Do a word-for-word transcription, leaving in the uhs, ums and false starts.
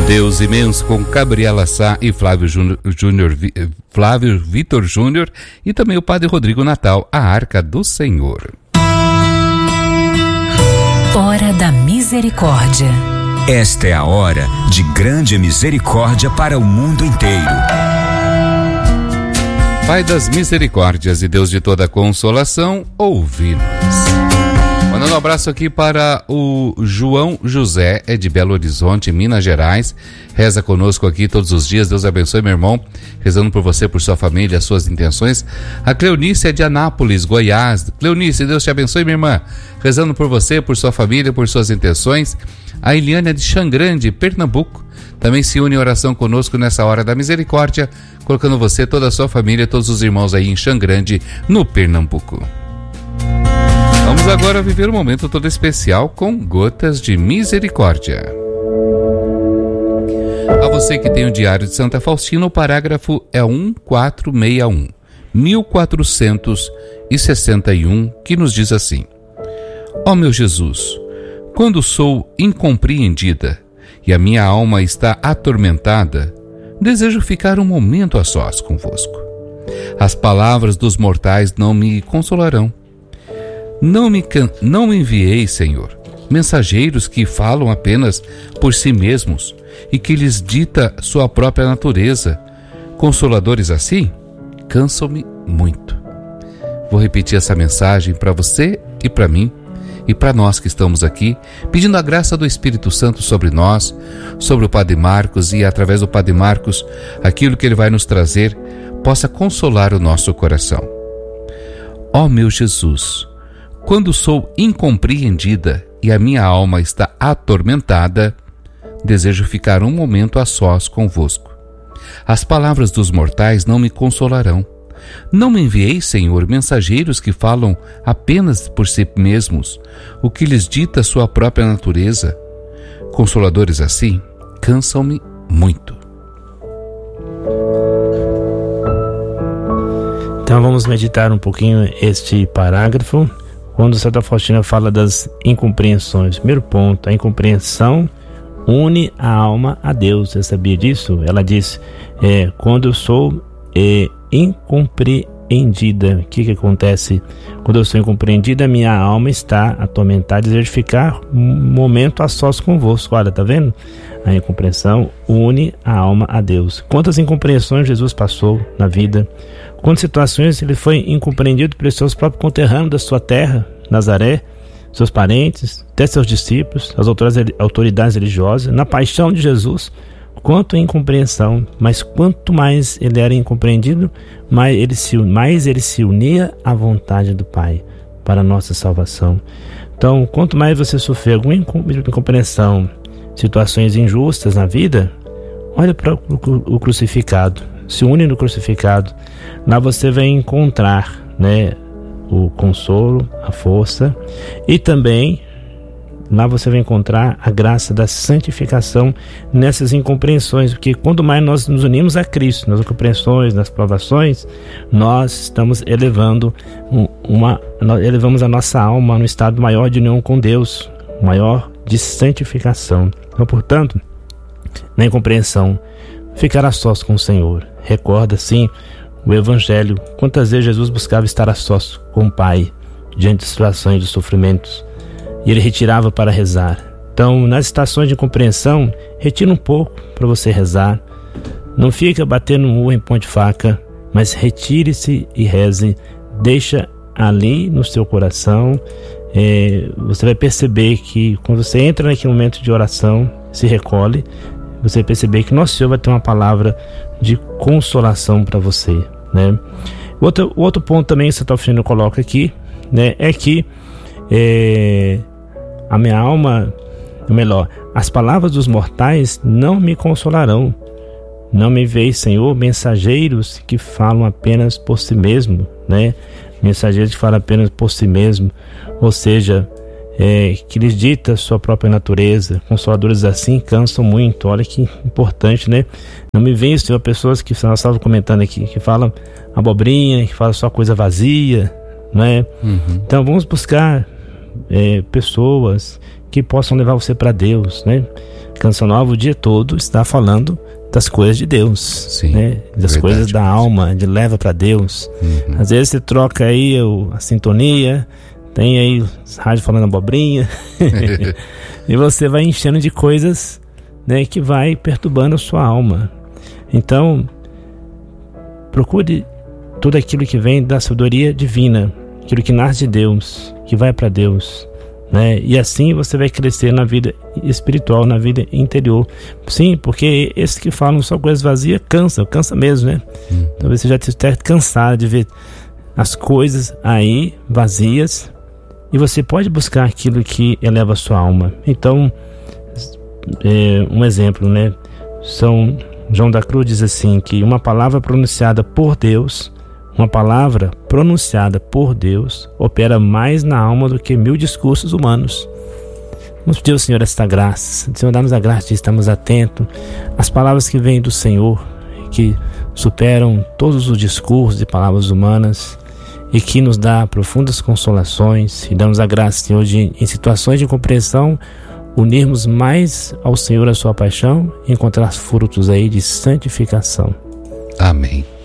Deus Imenso com Gabriela Sá e Flávio Júnior, Júnior, Flávio Vitor Júnior e também o Padre Rodrigo Natal, a Arca do Senhor. Hora da Misericórdia. Esta é a hora de grande misericórdia para o mundo inteiro. Pai das misericórdias e Deus de toda consolação, ouvi-nos. Mandando um abraço aqui para o João José, é de Belo Horizonte, Minas Gerais. Reza conosco aqui todos os dias. Deus abençoe, meu irmão. Rezando por você, por sua família, suas intenções. A Cleonice é de Anápolis, Goiás. Cleonice, Deus te abençoe, minha irmã. Rezando por você, por sua família, por suas intenções. A Eliane é de Xangrande, Pernambuco. Também se une em oração conosco nessa hora da misericórdia, colocando você, toda a sua família, todos os irmãos aí em Xangrande, no Pernambuco. Vamos agora viver um momento todo especial com Gotas de Misericórdia. A você que tem o Diário de Santa Faustina, o parágrafo é mil quatrocentos e sessenta e um, mil quatrocentos e sessenta e um, que nos diz assim: Ó meu Jesus, quando sou incompreendida e a minha alma está atormentada, desejo ficar um momento a sós convosco. As palavras dos mortais não me consolarão. Não me, não me enviei, Senhor, mensageiros que falam apenas por si mesmos e que lhes dita sua própria natureza. Consoladores assim, cansam-me muito. Vou repetir essa mensagem para você e para mim e para nós que estamos aqui, pedindo a graça do Espírito Santo sobre nós, sobre o Padre Marcos e, através do Padre Marcos, aquilo que ele vai nos trazer possa consolar o nosso coração. Ó meu Jesus, quando sou incompreendida e a minha alma está atormentada, desejo ficar um momento a sós convosco. As palavras dos mortais não me consolarão. Não me enviei, Senhor, mensageiros que falam apenas por si mesmos, o que lhes dita sua própria natureza. Consoladores assim, cansam-me muito. Então vamos meditar um pouquinho este parágrafo. Quando Santa Faustina fala das incompreensões, primeiro ponto, a incompreensão une a alma a Deus. Você sabia disso? Ela diz, é, quando eu sou é, incompreendida, o que que acontece? Quando eu sou incompreendida, minha alma está atormentada, desejo ficar um momento a sós convosco. Olha, tá vendo? A incompreensão une a alma a Deus. Quantas incompreensões Jesus passou na vida? Quantas situações ele foi incompreendido pelos seus próprios conterrâneos da sua terra, Nazaré, seus parentes, até seus discípulos, as autoridades religiosas, na paixão de Jesus. Quanto incompreensão, mas quanto mais ele era incompreendido, mais ele se, mais ele se unia à vontade do Pai para a nossa salvação. Então, quanto mais você sofrer alguma incompreensão, situações injustas na vida, olha para o, o crucificado, se une no crucificado. Lá você vai encontrar, né, o consolo, a força, e também lá você vai encontrar a graça da santificação nessas incompreensões, porque quanto mais nós nos unimos a Cristo, nas incompreensões, nas provações, nós estamos elevando uma, nós elevamos a nossa alma no estado maior de união com Deus, maior de santificação. Então, portanto, na incompreensão, ficar a sós com o Senhor. Recorda, sim, o Evangelho, quantas vezes Jesus buscava estar a sós com o Pai, diante de situações de sofrimentos, e ele retirava para rezar. Então, nas situações de compreensão, retira um pouco para você rezar. Não fica batendo um murro em ponta de faca, mas retire-se e reze. Deixa ali no seu coração. É, você vai perceber que quando você entra naquele momento de oração, se recolhe, você vai perceber que Nosso Senhor vai ter uma palavra de consolação para você, né? Outro, outro ponto também que Santa Faustina coloca aqui, né, é que é, a minha alma, ou melhor, as palavras dos mortais não me consolarão. Não me enviei, Senhor, mensageiros que falam apenas por si mesmo, né? Mensageiros que falam apenas por si mesmo, ou seja, é, que lhes dita sua própria natureza. Consoladores assim cansam muito. Olha que importante, né? Não me venham, Senhor, pessoas que nós estávamos comentando aqui, que falam abobrinha, que falam só coisa vazia, né? Uhum. Então vamos buscar é, pessoas que possam levar você para Deus, né? Canção Nova o dia todo está falando das coisas de Deus, Sim, né? Das verdade, coisas da alma, de leva para Deus. Uhum. Às vezes você troca aí o, a sintonia, tem aí os rádios falando abobrinha e você vai enchendo de coisas, né, que vai perturbando a sua alma. Então, procure tudo aquilo que vem da sabedoria divina, aquilo que nasce de Deus, que vai para Deus, né? E assim você vai crescer na vida espiritual, na vida interior. Sim, porque esses que falam só coisas vazias cansa, cansa mesmo, né? Hum. Talvez você já esteja cansado de ver as coisas aí vazias, e você pode buscar aquilo que eleva a sua alma. Então, é, um exemplo, né? São João da Cruz diz assim, que uma palavra pronunciada por Deus, uma palavra pronunciada por Deus opera mais na alma do que mil discursos humanos. Vamos pedir ao Senhor esta graça. O Senhor dá-nos a graça de estarmos atentos às palavras que vêm do Senhor, que superam todos os discursos e palavras humanas, e que nos dá profundas consolações. E dá-nos a graça, Senhor, de, em situações de compreensão, unirmos mais ao Senhor a sua paixão e encontrar frutos aí de santificação. Amém.